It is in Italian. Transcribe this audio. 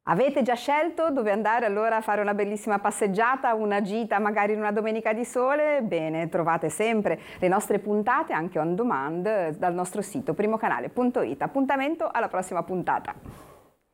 Avete già scelto dove andare allora a fare una bellissima passeggiata, una gita magari in una domenica di sole? Bene, trovate sempre le nostre puntate anche on demand dal nostro sito primocanale.it. Appuntamento alla prossima puntata.